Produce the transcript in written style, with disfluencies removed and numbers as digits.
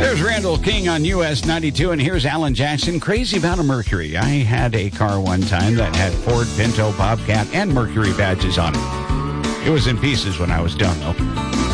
There's Randall King on US 92, and here's Alan Jackson, Crazy About a Mercury. I had a car one time that had Ford, Pinto, Bobcat, and Mercury badges on it. It was in pieces when I was done, though.